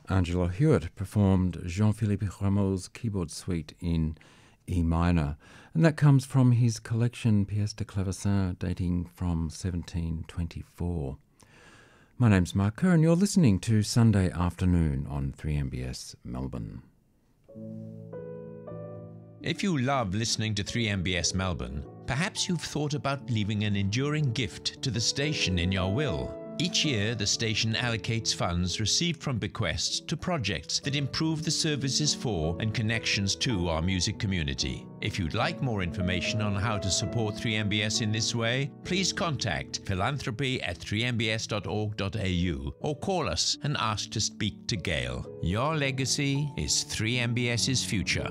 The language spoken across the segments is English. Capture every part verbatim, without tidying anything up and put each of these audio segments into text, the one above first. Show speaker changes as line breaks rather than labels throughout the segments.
Angela Hewitt performed Jean-Philippe Rameau's keyboard suite in E minor, and that comes from his collection Pièces de Clavecin dating from seventeen twenty-four. My name's Mark Kerr and you're listening to Sunday Afternoon on three M B S Melbourne.
If you love listening to three M B S Melbourne, perhaps you've thought about leaving an enduring gift to the station in your will. Each year, the station allocates funds received from bequests to projects that improve the services for and connections to our music community. If you'd like more information on how to support three M B S in this way, please contact philanthropy at three m b s dot org dot a u or call us and ask to speak to Gail. Your legacy is three M B S's future.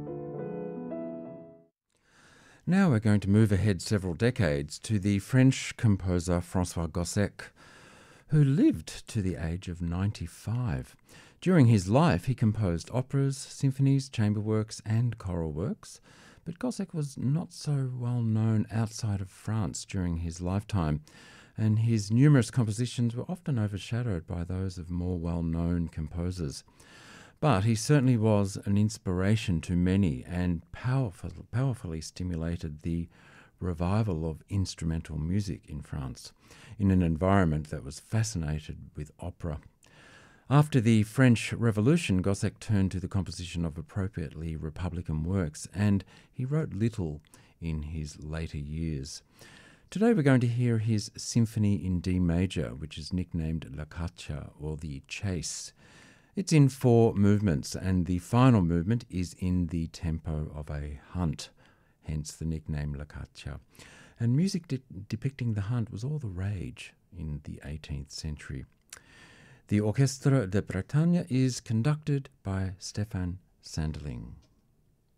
Now we're going to move ahead several decades to the French composer François Gossec, who lived to the age of ninety-five. During his life, he composed operas, symphonies, chamber works, and choral works, but Gossec was not so well known outside of France during his lifetime, and his numerous compositions were often overshadowed by those of more well-known composers. But he certainly was an inspiration to many and powerful, powerfully stimulated the revival of instrumental music in France, in an environment that was fascinated with opera. After the French Revolution, Gossec turned to the composition of appropriately Republican works, and he wrote little in his later years. Today we're going to hear his Symphony in D major, which is nicknamed La Caccia, or the Chase. It's in four movements, and the final movement is in the tempo of a hunt, hence the nickname La Caccia. And music de- depicting the hunt was all the rage in the eighteenth century. The Orchestre de Bretagne is conducted by Stéphane Sanderling.